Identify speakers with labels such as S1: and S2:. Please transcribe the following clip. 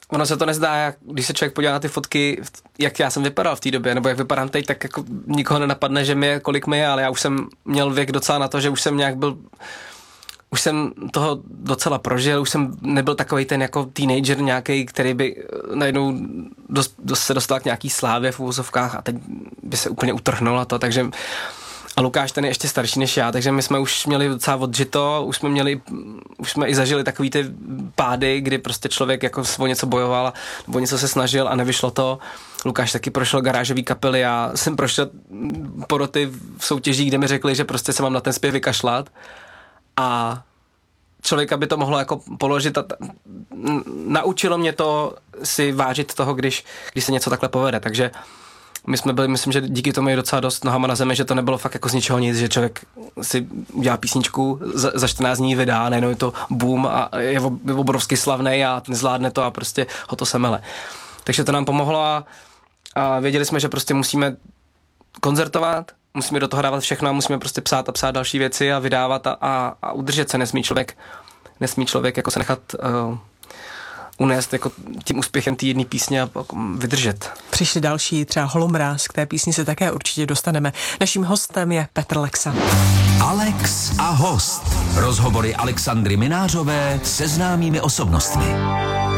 S1: ono se to nezdá, když se člověk podívá na ty fotky, jak já jsem vypadal v té době, nebo jak vypadám teď, tak jako nikoho nenapadne, že kolik mi je, ale já už jsem měl věk docela na to, že už jsem nějak byl, už jsem toho docela prožil, už jsem nebyl takovej ten jako teenager nějaký, který by najednou se dostal k nějaký slávě v uvozovkách a teď by se úplně utrhnul a to, takže a Lukáš ten je ještě starší než já, takže my jsme už měli docela odžito, už jsme i zažili takový ty pády, kdy prostě člověk jako o něco bojoval, o něco se snažil a nevyšlo to. Lukáš taky prošel garážový kapely, já jsem prošel poroty v soutěžích, kde mi řekli, že prostě se mám na ten zpěv vykašlat a člověka by to mohlo jako položit a naučilo mě to si vážit toho, když se něco takhle povede, takže my jsme byli, myslím, že díky tomu je docela dost nohama na zemi, že to nebylo fakt jako z ničeho nic, že člověk si udělá písničku, za 14 dní vydá, najednou je to boom a je obrovsky slavnej a zvládne to a prostě ho to semele. Takže to nám pomohlo a věděli jsme, že prostě musíme koncertovat, musíme do toho dávat všechno a musíme prostě psát další věci a vydávat a udržet se, nesmí člověk jako se nechat unést jako tím úspěchem té jedné písně a vydržet.
S2: Přišli další, třeba Holomráz, k té písni se také určitě dostaneme. Naším hostem je Petr Lexa.
S3: Alex a host. Rozhovory Alexandry Minářové se známými osobnostmi.